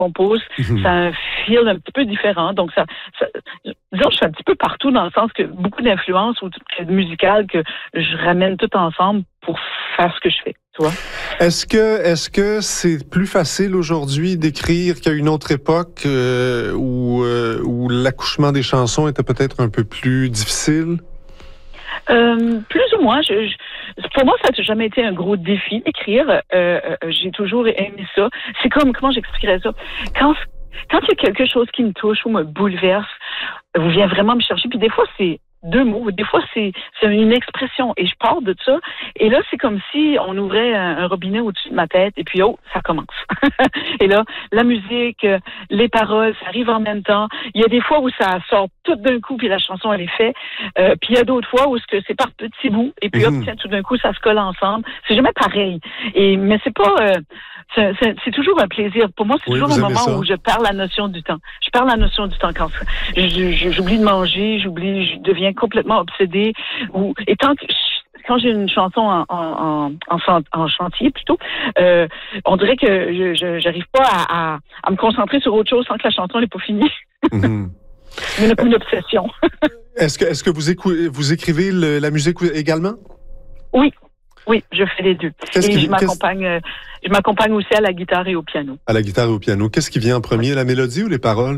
compose, ça a un feel un petit peu différent. Donc, disons, je suis un petit peu partout dans le sens que beaucoup d'influences musicales que je ramène tout ensemble pour faire ce que je fais. Tu vois? Est-ce que c'est plus facile aujourd'hui d'écrire qu'à une autre époque où l'accouchement des chansons était peut-être un peu plus difficile? Plus ou moins. Pour moi, ça n'a jamais été un gros défi d'écrire. J'ai toujours aimé ça. C'est comme, comment j'expliquerais ça? Quand il y a quelque chose qui me touche ou me bouleverse, ou vient vraiment me chercher, puis des fois, c'est 2 mots, des fois, c'est une expression, et je pars de ça, et là, c'est comme si on ouvrait un robinet au-dessus de ma tête, et puis, ça commence. Et là, la musique, les paroles, ça arrive en même temps. Il y a des fois où ça sort tout d'un coup, puis la chanson, elle est faite, puis il y a d'autres fois où c'est par petits bouts, et puis tiens, tout d'un coup, ça se colle ensemble. C'est jamais pareil. Mais c'est pas... c'est toujours un plaisir. Pour moi, c'est toujours un moment où je perds la notion du temps. Je perds la notion du temps quand j'oublie de manger, je deviens complètement obsédée. Et quand j'ai une chanson en chantier plutôt, on dirait que j'arrive pas à me concentrer sur autre chose sans que la chanson n'est pas finie. Une obsession. Est-ce que vous écrivez la musique également? Oui, je fais les deux. Je m'accompagne aussi à la guitare et au piano. À la guitare et au piano. Qu'est-ce qui vient en premier, la mélodie ou les paroles?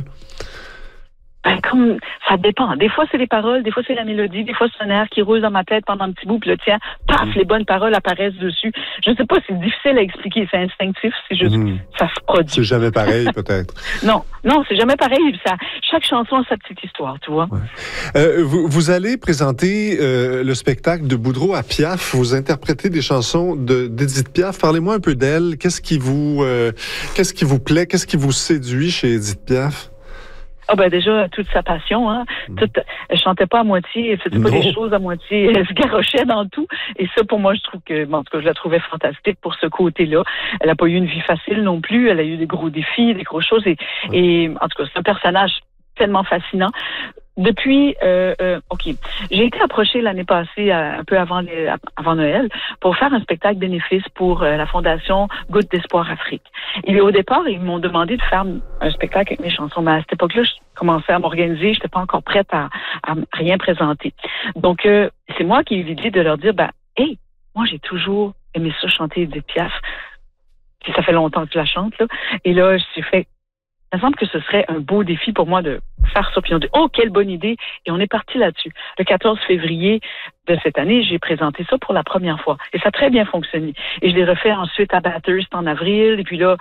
Comme ça dépend. Des fois, c'est les paroles, des fois, c'est la mélodie, des fois, c'est un air qui roule dans ma tête pendant un petit bout, puis là, tiens, paf, les bonnes paroles apparaissent dessus. Je ne sais pas, c'est difficile à expliquer, c'est instinctif, c'est juste, ça se produit. C'est jamais pareil, peut-être. Non, c'est jamais pareil. Chaque chanson a sa petite histoire, tu vois. Ouais. Vous allez présenter le spectacle de Boudreau à Piaf. Vous interprétez des chansons d'Édith Piaf. Parlez-moi un peu d'elle. Qu'est-ce qui vous plaît? Qu'est-ce qui vous séduit chez Édith Piaf? Déjà, toute sa passion, hein. Elle chantait pas à moitié, elle faisait pas des choses à moitié, elle se garochait dans tout. Et ça, pour moi, je trouve que, en tout cas, je la trouvais fantastique pour ce côté-là. Elle a pas eu une vie facile non plus, elle a eu des gros défis, des grosses choses. Et en tout cas, c'est un personnage tellement fascinant. Depuis, j'ai été approchée l'année passée, un peu avant Noël, pour faire un spectacle bénéfice pour la fondation Goutte d'Espoir Afrique. Et au départ, ils m'ont demandé de faire un spectacle avec mes chansons, mais à cette époque-là, je commençais à m'organiser, j'étais pas encore prête à rien présenter. Donc, c'est moi qui ai eu l'idée de leur dire, hey, moi j'ai toujours aimé ça chanter Édith Piaf. Puis ça fait longtemps que je la chante, là. Et là, je suis fait, il me semble que ce serait un beau défi pour moi de faire ça. Puis on dit, quelle bonne idée. Et on est parti là-dessus. Le 14 février de cette année, j'ai présenté ça pour la première fois. Et ça a très bien fonctionné. Et je l'ai refait ensuite à Bathurst en avril. Et puis là,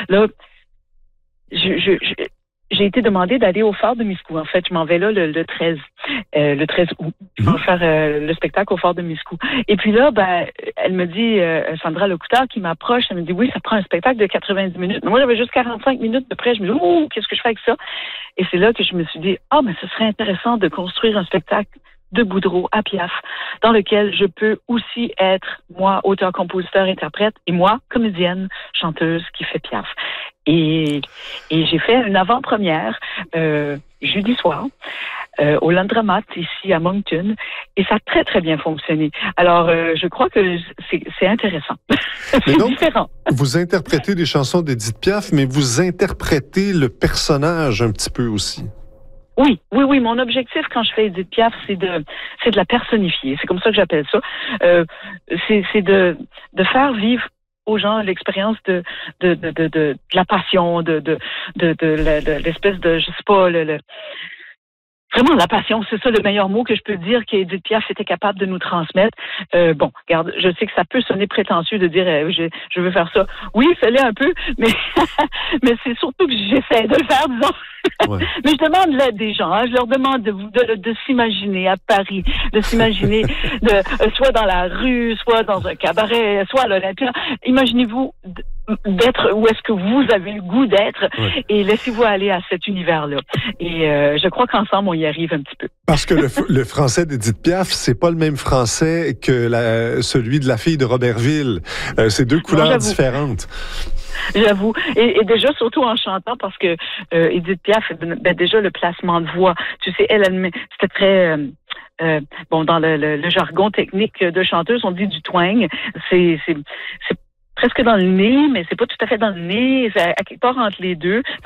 j'ai été demandée d'aller au Phare de Miscou. En fait, je m'en vais là le 13 août. Je vais faire le spectacle au Phare de Miscou. Et puis là, elle me dit, Sandra Lecouteur qui m'approche, elle me dit, oui, ça prend un spectacle de 90 minutes. Mais moi, j'avais juste 45 minutes de près. Je me dis, qu'est-ce que je fais avec ça? Et c'est là que je me suis dit, mais ce serait intéressant de construire un spectacle de Boudreau à Piaf, dans lequel je peux aussi être, moi, auteur, compositeur, interprète, et moi, comédienne, chanteuse qui fait Piaf. Et j'ai fait une avant-première jeudi soir au Laundromat ici à Moncton, et ça a très très bien fonctionné. Alors je crois que c'est intéressant. C'est donc différent. Vous interprétez des chansons d'Édith Piaf, mais vous interprétez le personnage un petit peu aussi. Oui. Mon objectif quand je fais Édith Piaf, c'est de la personnifier. C'est comme ça que j'appelle ça. C'est de faire vivre aux gens l'expérience de la passion, de l'espèce de, je sais pas, vraiment la passion, c'est ça le meilleur mot que je peux dire qu'Édith Piaf était capable de nous transmettre. Regarde, je sais que ça peut sonner prétentieux de dire je veux faire ça. Oui, fais-le un peu, mais mais c'est surtout que j'essaie de le faire, disons. Ouais. Mais je demande l'aide des gens. Je leur demande de s'imaginer à Paris, de s'imaginer soit dans la rue, soit dans un cabaret, soit à l'Olympia. Imaginez-vous d'être où est-ce que vous avez le goût d'être et laissez-vous aller à cet univers-là. Et je crois qu'ensemble, on y arrive un petit peu. Parce que le français d'Édith Piaf, c'est pas le même français que celui de la fille de Robertville. C'est deux couleurs différentes. J'avoue. Et déjà, surtout en chantant, parce que Édith Piaf, déjà le placement de voix, tu sais, c'était très... dans le jargon technique de chanteuse, on dit du twang. C'est presque dans le nez, mais c'est pas tout à fait dans le nez, c'est à quelque part entre les deux.